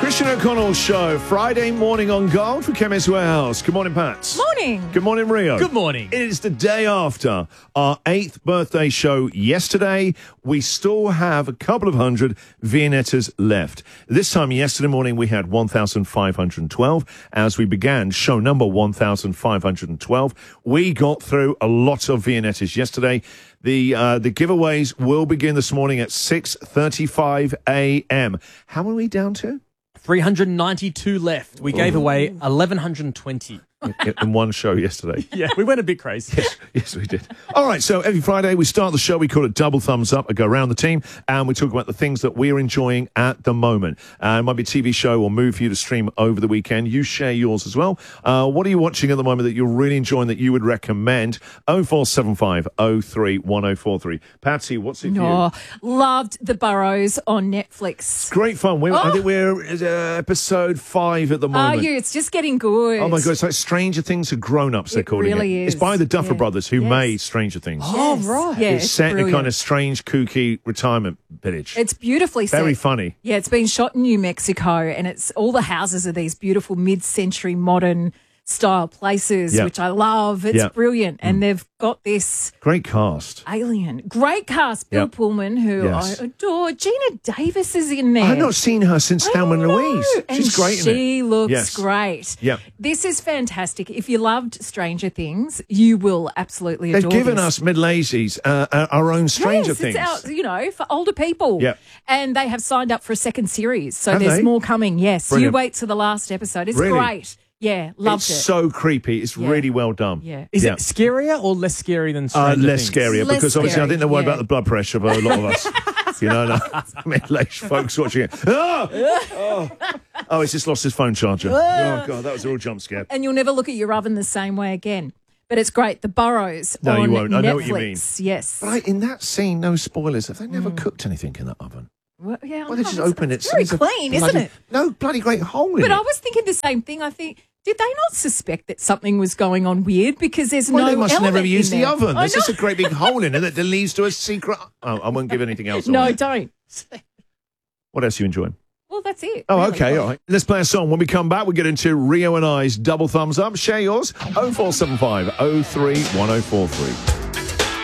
Christian O'Connell Show, Friday morning on Gold for Chemist Warehouse. Good morning, Pat. Morning. Good morning, Rio. Good morning. It is the day after our 8th birthday show yesterday. We still have a couple of hundred Viennettas left. This time yesterday morning, we had 1,512. As we began show number 1,512, we got through a lot of Viennettas yesterday. The giveaways will begin this morning at 6:35 a.m. How many are we down to? 392 left. We gave away 1,120. In one show yesterday. Yeah, we went a bit crazy. Yes, we did. All right, so every Friday we start the show, we call it Double Thumbs Up. I go around the team and we talk about the things that we're enjoying at the moment. It might be a TV show or movie for you to stream over the weekend. You share yours as well. What are you watching at the moment that you're really enjoying that you would recommend? 0475 03 1043. Patsy, what's it for you? Loved The Burrows on Netflix. Great fun. I think we're episode 5 at the moment. Are you? It's just getting good. Oh my God, it's like Stranger Things for grown-ups, they're calling really it. is. It's by the Duffer Yeah. Brothers who Yes. made Stranger Things. Oh, right. Yeah, It's set in a brilliant. kind of strange, kooky retirement village. It's beautifully set. Very funny. Yeah, it's been shot in New Mexico, and it's all the houses are these beautiful mid-century modern style places, Yeah. which I love. It's Yeah. brilliant. And they've got this Great cast. alien. Great cast. Bill Yeah. Pullman, who Yes. I adore. Gina Davis is in there. I've not seen her since Thelma and I know. Louise. And She's great in it. she looks Yes. great. Yeah. This is fantastic. If you loved Stranger Things, you will absolutely They've adore given this. us middle-ages our own Stranger Yes, Things. it's out, for older people. Yep. And they have signed up for a second series. So Have there's they? more coming. Yes. Brilliant. You wait to the last episode. It's Really? great. Yeah. Loved It's it. so creepy. It's Yeah. really well done. Yeah. Is Yeah. it scarier or less scary than Stranger Less Things? scarier Less because obviously I scary, think they're worried yeah. about the blood pressure of a lot of us. Middle-aged folks watching it. Oh, he's just lost his phone charger. Oh, God, that was a real jump scare. And you'll never look at your oven the same way again. But it's great. The Burrows No, on you won't. I Netflix. know what you mean. Yes. But in that scene, no spoilers, have they never cooked anything in that oven? Well, yeah, Well, they just it's- open it. It's very sees a clean, isn't bloody- it? No, bloody great hole in But it. I was thinking the same thing. I think, did they not suspect that something was going on weird because there's Well, no they must never element have used in the there? oven. I There's just know. a great big hole in it that leads to a secret. Oh, I won't give anything else. No, away. don't. What else are you enjoying? Well, that's it. Oh, really. okay, all right. Let's play a song. When we come back, we get into Rio and I's Double Thumbs Up. Share yours. 0475 03 1043.